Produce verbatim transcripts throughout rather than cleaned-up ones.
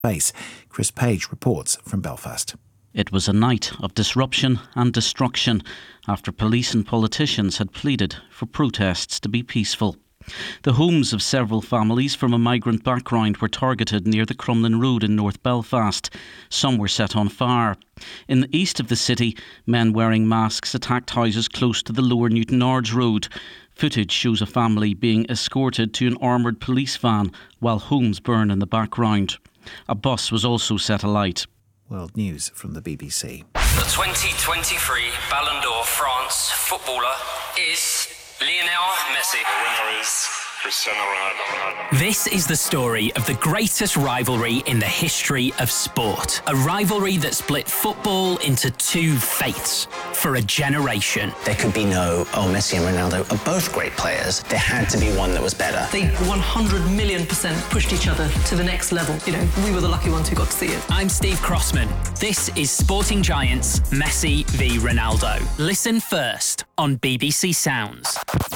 base. Chris Page reports from Belfast. It was a night of disruption and destruction after police and politicians had pleaded for protests to be peaceful. The homes of several families from a migrant background were targeted near the Crumlin Road in North Belfast. Some were set on fire. In the east of the city, men wearing masks attacked houses close to the Lower Newtownards Road. Footage shows a family being escorted to an armoured police van while homes burn in the background. A bus was also set alight. World News from the B B C. The twenty twenty-three Ballon d'Or France footballer is Lionel Messi. The winner is Cristiano Ronaldo. This is the story of the greatest rivalry in the history of sport. A rivalry that split football into two fates for a generation. There could be no, oh, Messi and Ronaldo are both great players. There had to be one that was better. They one hundred million percent pushed each other to the next level. You know, we were the lucky ones who got to see it. I'm Steve Crossman. This is Sporting Giants, Messi v Ronaldo. Listen first on B B C Sounds.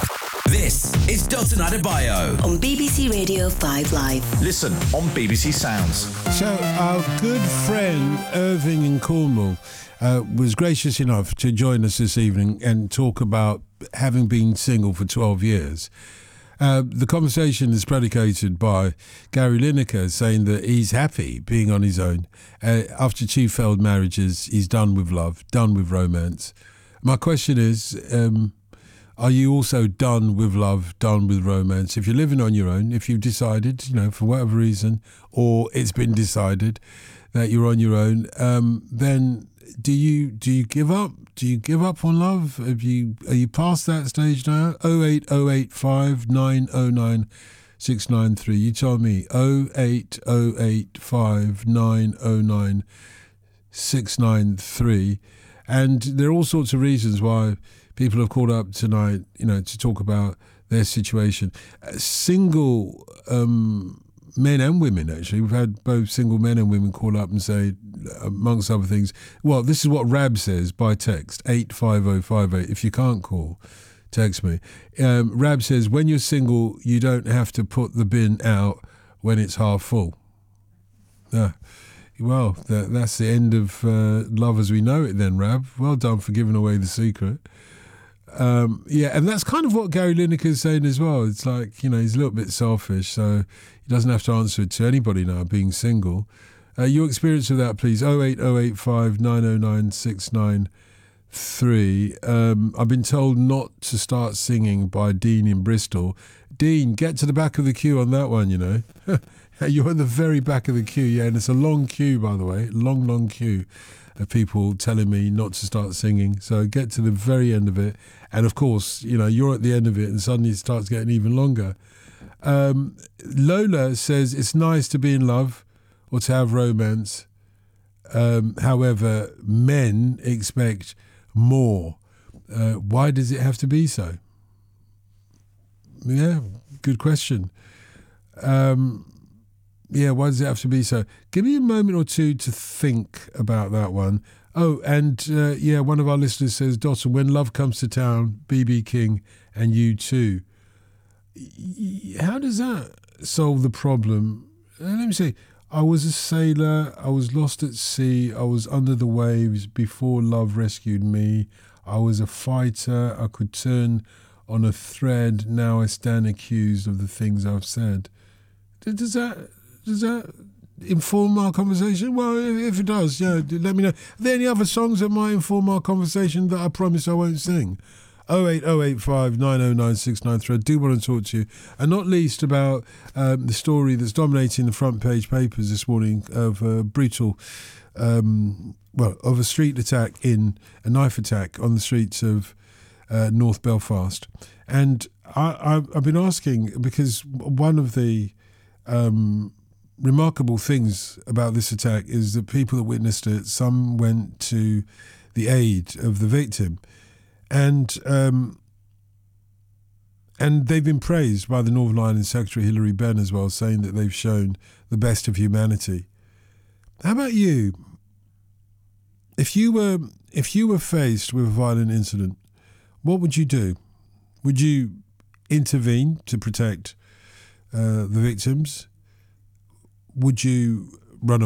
This is Dalton Adebayo on B B C Radio five Live. Listen on B B C Sounds. So our good friend Irving in Cornwall uh, was gracious enough to join us this evening and talk about having been single for twelve years. Uh, the conversation is predicated by Gary Lineker saying that he's happy being on his own. Uh, after two failed marriages, he's done with love, done with romance. My question is, um, are you also done with love, done with romance? If you're living on your own, if you've decided, you know, for whatever reason, or it's been decided that you're on your own, um, then do you do you give up? Do you give up on love? Have you are you past that stage now? oh eight oh eight five nine oh nine six nine three. You tell me. oh eight oh eight five nine oh nine six nine three. And there are all sorts of reasons why people have called up tonight, you know, to talk about their situation. Uh, single um, men and women, actually. We've had both single men and women call up and say, amongst other things, well, this is what Rab says by text, eight five oh five eight. If you can't call, text me. Um, Rab says, when you're single, you don't have to put the bin out when it's half full. Uh, well, that, that's the end of uh, love as we know it then, Rab. Well done for giving away the secret. Um, yeah, and that's kind of what Gary Lineker is saying as well. It's like, you know, he's a little bit selfish, so he doesn't have to answer it to anybody now, being single. Uh, your experience of that, please. oh eight oh eight five nine oh nine six nine three. Um, I've been told not to start singing by Dean in Bristol. Dean, get to the back of the queue on that one, you know. You're at the very back of the queue, yeah, and it's a long queue, by the way, long, long queue of people telling me not to start singing. So get to the very end of it. And of course, you know, you're at the end of it and suddenly it starts getting even longer. Um, Lola says it's nice to be in love or to have romance. Um, however, men expect more. Uh, why does it have to be so? Yeah, good question. Um, yeah, why does it have to be so? Give me a moment or two to think about that one. Oh, and uh, yeah, one of our listeners says, Dotson, when love comes to town, B B King and U two. How does that solve the problem? Uh, let me see. I was a sailor, I was lost at sea, I was under the waves before love rescued me. I was a fighter, I could turn on a thread, now I stand accused of the things I've said. Does that does that inform our conversation? Well, if it does, yeah, let me know. Are there any other songs that might inform our conversation that I promise I won't sing? oh eight oh eight five nine oh nine six nine three. I do want to talk to you, and not least about um, the story that's dominating the front page papers this morning of a brutal, um, well, of a street attack in, a knife attack on the streets of uh, North Belfast. And I, I've been asking, because one of the um, remarkable things about this attack is that people that witnessed it, some went to the aid of the victim. And um, and they've been praised by the Northern Ireland Secretary Hilary Benn as well, saying that they've shown the best of humanity. How about you? If you were if you were faced with a violent incident, what would you do? Would you intervene to protect uh, the victims? Would you run